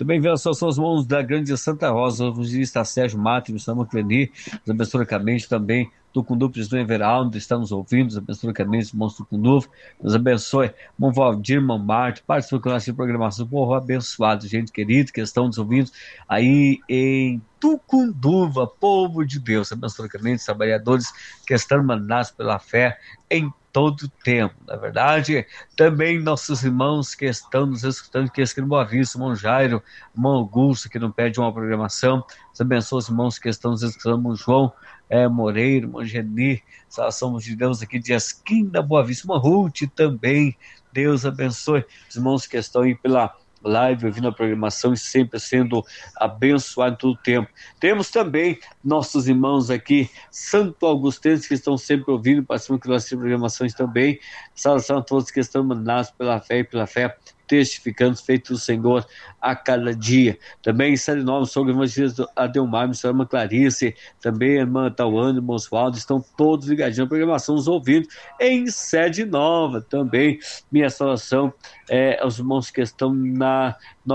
Também vendo as suas mãos da grande Santa Rosa, o evangelista Sérgio Mato, Missão Cleni, abençoe ricamente também. Tucundu, presidente Everaldo, está nos ouvindo, nos abençoe ricamente, irmãos Tucundu, nos abençoe, irmão Valdir, irmão Marto, participa com a nossa programação, povo abençoado, gente querida, que estão nos ouvindo aí em Tucunduva, povo de Deus, abençoe ricamente, trabalhadores que estão mandados pela fé em todo tempo, na verdade. Também nossos irmãos que estão nos escutando, que estão em Boa Vista, irmão Jairo, irmão Augusto, que não pede uma programação, os abençoe os irmãos que estão nos escutando, irmão João Moreira, irmão Geni, somos de Deus aqui de Esquina, Boa Vista, irmão Ruth também, Deus abençoe os irmãos que estão aí pela live, ouvindo a programação e sempre sendo abençoado em todo o tempo. Temos também nossos irmãos aqui, Santo Augustenses, que estão sempre ouvindo, participando das nossas programações também. Saudação a todos que estão mandados pela fé, testificando os feitos do Senhor a cada dia. Também em Série Nova, sou o evangelista Adelmar, minha irmã Clarice, também a irmã Tauane, irmão Oswaldo, estão todos ligadinhos na programação, nos ouvindo em Sede Nova. Também minha saudação aos irmãos que estão na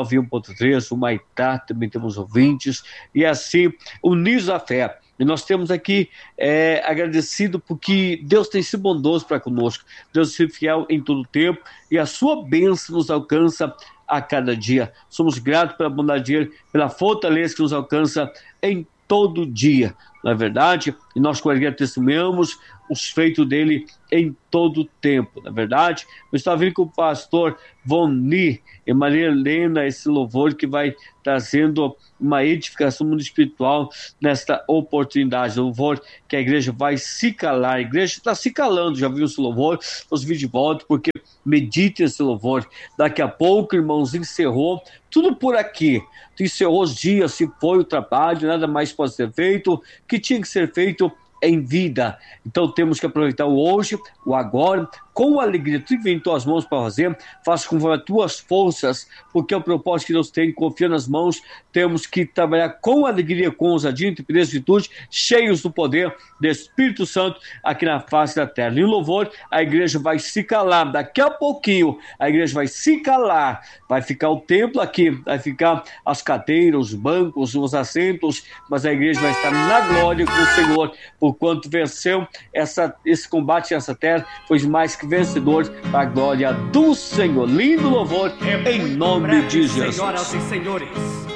91.3, o Maitá, também temos ouvintes, e assim, unidos à fé. E nós temos aqui agradecido porque Deus tem sido bondoso para conosco, Deus tem sido fiel em todo o tempo, e a sua bênção nos alcança a cada dia. Somos gratos pela bondade dele, pela fortaleza que nos alcança em todo dia, não é verdade? E nós com alegria testemunhamos os feitos dele em todo o tempo, não é verdade? Eu estava vindo com o pastor Vonni e Maria Helena, esse louvor que vai trazendo uma edificação no mundo espiritual nesta oportunidade, louvor que a igreja vai se calar, a igreja está se calando, já viu esse louvor? Os vídeos de volta, porque medite esse louvor, daqui a pouco, irmãos, encerrou tudo por aqui, encerrou os dias, se foi o trabalho, nada mais pode ser feito, o que tinha que ser feito em vida. Então temos que aproveitar o hoje, o agora, com alegria. Tu vem em tuas mãos para fazer, faça com as tuas forças, porque é o propósito que Deus tem, confia nas mãos. Temos que trabalhar com alegria, com ousadia, intrepidez e virtude, cheios do poder do Espírito Santo aqui na face da terra. E o louvor, a igreja vai se calar, daqui a pouquinho a igreja vai se calar, vai ficar o templo aqui, vai ficar as cadeiras, os bancos, os assentos, mas a igreja vai estar na glória com o Senhor, porquanto venceu esse combate nessa terra, foi mais que vencedor para a glória do Senhor. Lindo louvor em nome de Jesus. Senhoras e senhores,